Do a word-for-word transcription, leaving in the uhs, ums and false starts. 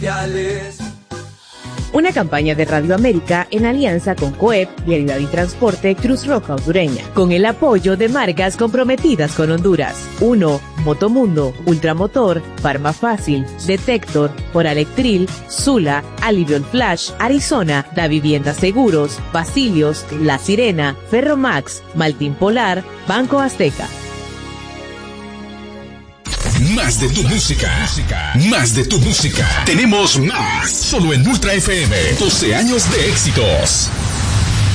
Una campaña de Radio América en alianza con COEP, Vialidad y Transporte, Cruz Roja Hondureña, con el apoyo de marcas comprometidas con Honduras. uno. Motomundo, Ultramotor, Farma Fácil, Detector, Oralectril, Zula, Alivion Flash, Arizona, Da Vivienda Seguros, Basilios, La Sirena, Ferromax, Maltín Polar, Banco Azteca. Más de tu música, más de tu música. Tenemos más, solo en Ultra F M. doce años de éxitos.